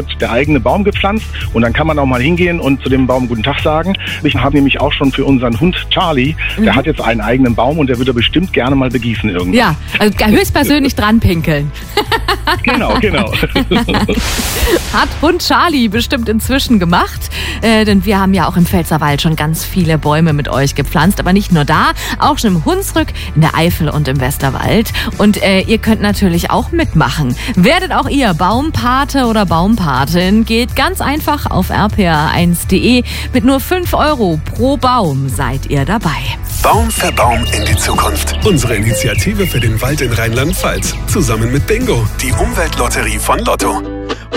der eigene Baum gepflanzt und dann kann man auch mal hingehen und zu dem Baum guten Tag sagen. Ich habe nämlich auch schon für unseren Hund Charlie, der hat jetzt einen eigenen Baum und der würde bestimmt gerne mal begießen irgendwann. Ja, also höchstpersönlich dran pinkeln. Genau. Hat Hund Charlie bestimmt inzwischen gemacht, denn wir haben ja auch im Pfälzerwald schon ganz viele Bäume mit euch gepflanzt, aber nicht nur da, auch schon im Hunsrück, in der Eifel und im Westerwald. Und ihr könnt natürlich auch mitmachen. Werdet auch ihr Baumpate oder Baumpatin, geht ganz einfach auf rpr1.de. Mit nur 5 € pro Baum seid ihr dabei. Baum für Baum in die Zukunft. Unsere Initiative für den Wald in Rheinland-Pfalz. Zusammen mit Bingo, die Umweltlotterie von Lotto.